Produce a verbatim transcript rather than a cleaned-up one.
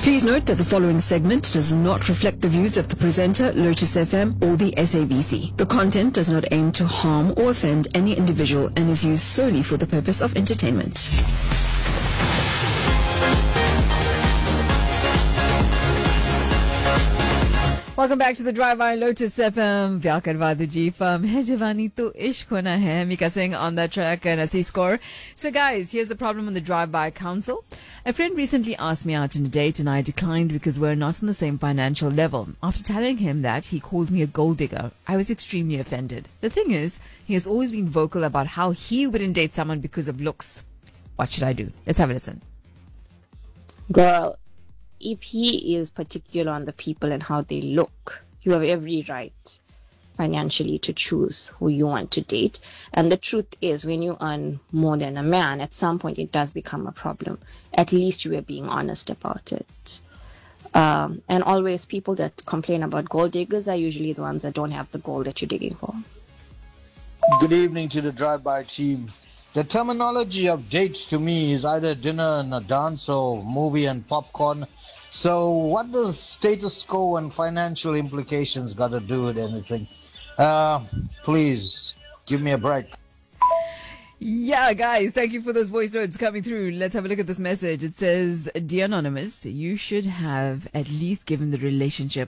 Please note that the following segment does not reflect the views of the presenter, Lotus F M, or the S A B C. The content does not aim to harm or offend any individual and is used solely for the purpose of entertainment. Welcome back to the Drive by Lotus F M. Pyar karwa dijiye from Hai Jawani to Ishq hona hai. Mika Singh on that track and Assi score. So guys, here's the problem on the Drive by Council. A friend recently asked me out on a date and I declined because we're not on the same financial level. After telling him that, he called me a gold digger. I was extremely offended. The thing is, he has always been vocal about how he wouldn't date someone because of looks. What should I do? Let's have a listen. Girl, if he is particular on the people and how they look, you have every right financially to choose who you want to date. And the truth is, when you earn more than a man, at some point it does become a problem. At least you are being honest about it. Um, and always, people that complain about gold diggers are usually the ones that don't have the gold that you're digging for. Good evening to the Drive-By team. The terminology of dates to me is either dinner and a dance or movie and popcorn. So what does status quo and financial implications got to do with anything? Uh, please, give me a break. Yeah, guys, thank you for those voice notes coming through. Let's have a look at this message. It says, Dear Anonymous, you should have at least given the relationship